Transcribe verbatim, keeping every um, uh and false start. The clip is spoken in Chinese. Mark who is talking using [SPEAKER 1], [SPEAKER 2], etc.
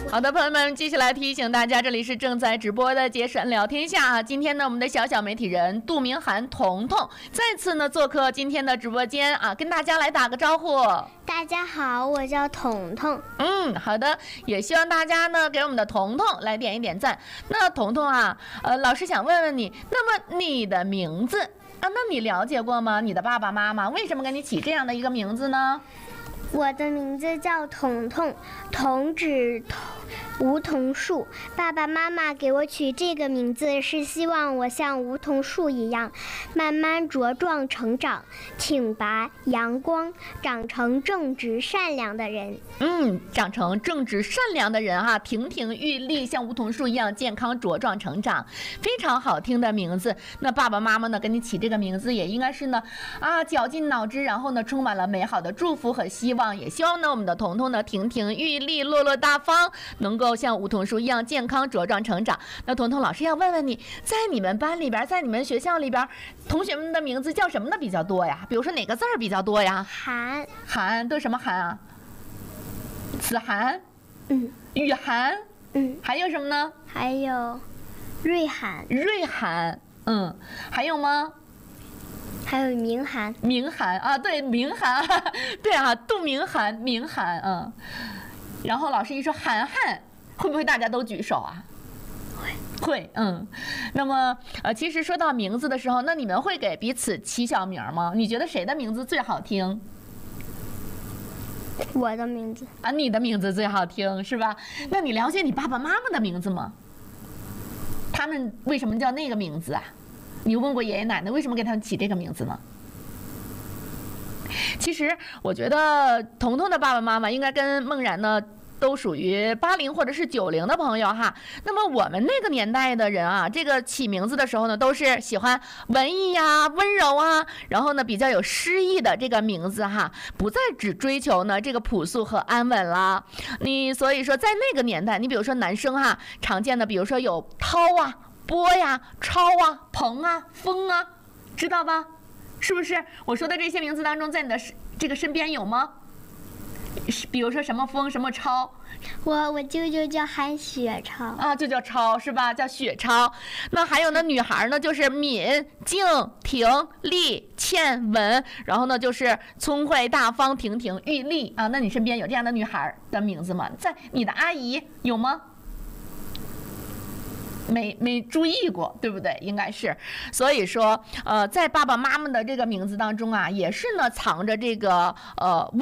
[SPEAKER 1] 好的，朋友们，继续来提醒大家，这里是正在直播的杰神聊天下啊。今天呢，我们的小小媒体人杜明涵彤彤再次呢做客今天的直播间啊，跟大家来打个招呼。
[SPEAKER 2] 大家好，我叫彤彤。
[SPEAKER 1] 嗯，好的，也希望大家呢给我们的彤彤来点一点赞。那彤彤啊，呃，老师想问问你，那么你的名字啊，那你了解过吗？你的爸爸妈妈为什么给你起这样的一个名字呢？
[SPEAKER 2] 我的名字叫彤彤，彤指梧桐树。爸爸妈妈给我取这个名字是希望我像梧桐树一样，慢慢茁壮成长，挺拔阳光，长成正直善良的人。
[SPEAKER 1] 嗯，长成正直善良的人哈、啊，亭亭玉立，像梧桐树一样健康茁壮成长，非常好听的名字。那爸爸妈妈呢给你起这个名字，也应该是呢啊绞尽脑汁，然后呢充满了美好的祝福和希望。也希望呢我们的彤彤呢亭亭玉立，落落大方，能够像梧桐树一样健康茁壮成长。那彤彤老师要问问你，在你们班里边，在你们学校里边，同学们的名字叫什么的比较多呀？比如说哪个字儿比较多呀？
[SPEAKER 2] 涵。
[SPEAKER 1] 涵都什么涵啊？子涵，
[SPEAKER 2] 嗯，
[SPEAKER 1] 雨涵，
[SPEAKER 2] 嗯，
[SPEAKER 1] 还有什么呢？
[SPEAKER 2] 还有瑞涵，
[SPEAKER 1] 瑞涵，嗯，还有吗？
[SPEAKER 2] 还有明涵，
[SPEAKER 1] 明涵啊，对，明涵，对啊，杜明涵，明涵，嗯。然后老师一说涵涵，会不会大家都举手啊？
[SPEAKER 2] 会，
[SPEAKER 1] 会，嗯。那么呃，其实说到名字的时候，那你们会给彼此起小名吗？你觉得谁的名字最好听？
[SPEAKER 2] 我的名字
[SPEAKER 1] 啊，你的名字最好听是吧？那你了解你爸爸妈妈的名字吗？他们为什么叫那个名字啊？你问过爷爷奶奶为什么给他们起这个名字呢？其实我觉得彤彤的爸爸妈妈应该跟梦然呢都属于八零或者是九零的朋友哈。那么我们那个年代的人啊，这个起名字的时候呢，都是喜欢文艺呀、温柔啊，然后呢比较有诗意的这个名字哈，不再只追求呢这个朴素和安稳了。你所以说在那个年代，你比如说男生哈，常见的比如说有涛啊、波呀、超啊、鹏啊、风啊，知道吧？是不是？我说的这些名字当中，在你的这个身边有吗？比如说什么风、什么超？
[SPEAKER 2] 我我舅舅叫韩雪超
[SPEAKER 1] 啊，就叫超是吧？叫雪超。那还有呢，女孩呢就是敏、静、婷、丽、倩、文，然后呢就是聪慧、大方、亭亭玉立啊。那你身边有这样的女孩的名字吗？在你的阿姨有吗？没没注意过，对不对？应该是，所以说，呃，在爸爸妈妈的这个名字当中啊，也是呢藏着这个呃。